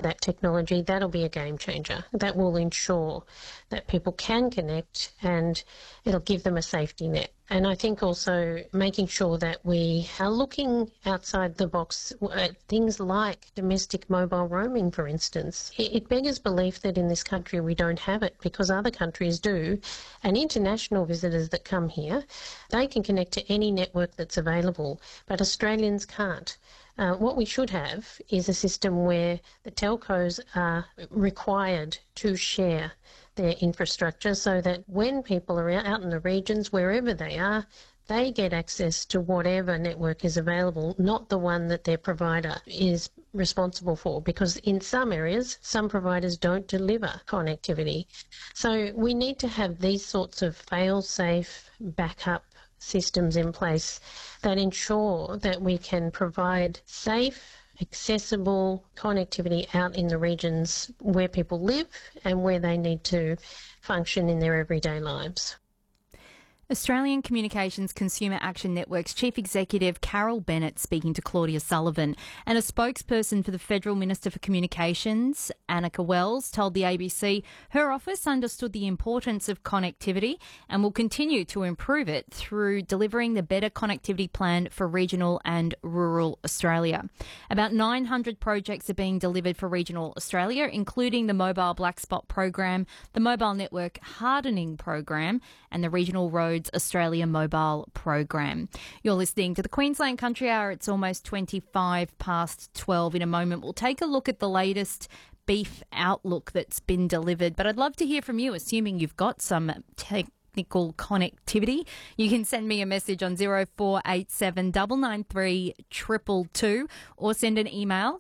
that technology, that'll be a game changer. That will ensure that people can connect and it'll give them a safety net. And I think also making sure that we are looking outside the box at things like domestic mobile roaming, for instance. It beggars belief that in this country we don't have it because other countries do. And international visitors that come here, they can connect to any network that's available, but Australians can't. What we should have is a system where the telcos are required to share their infrastructure so that when people are out in the regions, wherever they are, they get access to whatever network is available, not the one that their provider is responsible for, because in some areas, some providers don't deliver connectivity. So we need to have these sorts of fail-safe backup systems in place that ensure that we can provide safe, accessible connectivity out in the regions where people live and where they need to function in their everyday lives. Australian Communications Consumer Action Network's Chief Executive Carol Bennett speaking to Claudia Sullivan, and a spokesperson for the Federal Minister for Communications, Annika Wells, told the ABC her office understood the importance of connectivity and will continue to improve it through delivering the Better Connectivity Plan for regional and rural Australia. About 900 projects are being delivered for regional Australia, including the Mobile Black Spot Program, the Mobile Network Hardening Program, and the Regional Roads Australia Mobile Program. You're listening to the Queensland Country Hour. It's almost 25 past 12. In a moment, we'll take a look at the latest beef outlook that's been delivered. But I'd love to hear from you, assuming you've got some technical connectivity. You can send me a message on 0487 993 222 or send an email,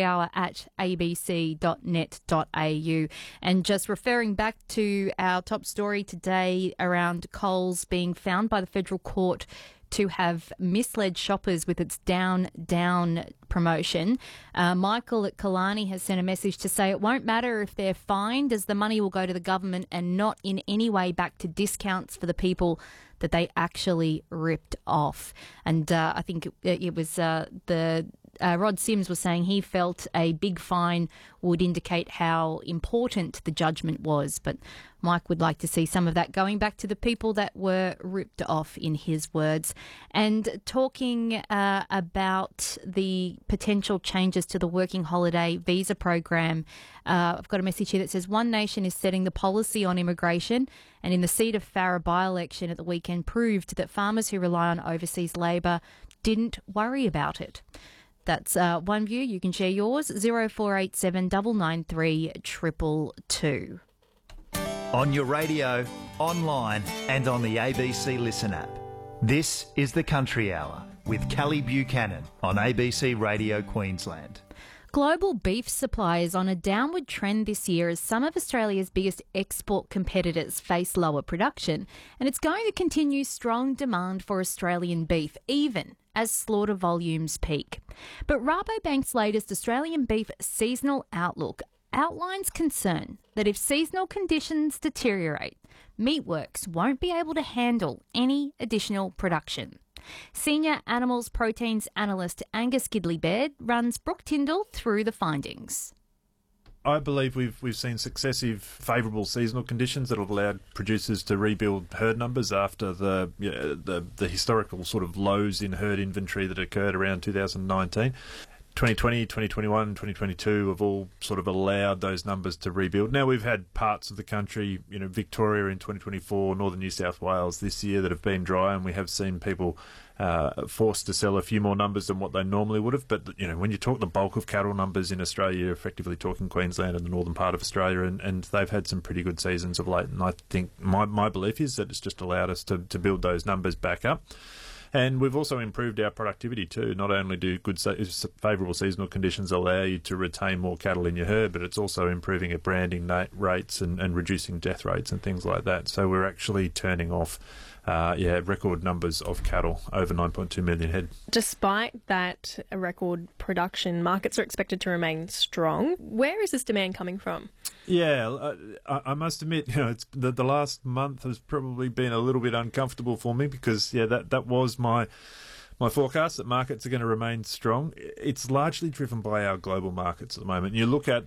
countryhour@abc.net.au. And just referring back to our top story today around Coles being found by the federal court to have misled shoppers with its down promotion. Michael at Killarney has sent a message to say it won't matter if they're fined, as the money will go to the government and not in any way back to discounts for the people that they actually ripped off. And I think it was Rod Sims was saying he felt a big fine would indicate how important the judgment was, but Mike would like to see some of that going back to the people that were ripped off, in his words. And talking about the potential changes to the working holiday visa program, I've got a message here that says One Nation is setting the policy on immigration, and in the seat of Farrer by-election at the weekend proved that farmers who rely on overseas labour didn't worry about it. That's one view. You can share yours, 0487 993 222. On your radio, online and on the ABC Listen app. This is the Country Hour with Kelly Buchanan on ABC Radio Queensland. Global beef supply is on a downward trend this year as some of Australia's biggest export competitors face lower production, and it's going to continue strong demand for Australian beef, even as slaughter volumes peak. But Rabobank's latest Australian beef seasonal outlook outlines concern that if seasonal conditions deteriorate, Meatworks won't be able to handle any additional production. Senior Animals Proteins Analyst Angus Gidley-Baird runs Brooke Tyndall through the findings. I believe we've seen successive favourable seasonal conditions that have allowed producers to rebuild herd numbers after the historical sort of lows in herd inventory that occurred around 2019. 2020, 2021, 2022 have all sort of allowed those numbers to rebuild. Now, we've had parts of the country, Victoria in 2024, northern New South Wales this year, that have been dry, and we have seen people forced to sell a few more numbers than what they normally would have. But, when you talk the bulk of cattle numbers in Australia, you're effectively talking Queensland and the northern part of Australia, and they've had some pretty good seasons of late. And I think my belief is that it's just allowed us to build those numbers back up. And we've also improved our productivity too. Not only do good favourable seasonal conditions allow you to retain more cattle in your herd, but it's also improving your branding rates and reducing death rates and things like that. So we're actually turning off record numbers of cattle, over 9.2 million head. Despite that record production, markets are expected to remain strong. Where is this demand coming from? Yeah, I must admit, it's the last month has probably been a little bit uncomfortable for me because, that was my forecast that markets are going to remain strong. It's largely driven by our global markets at the moment. You look at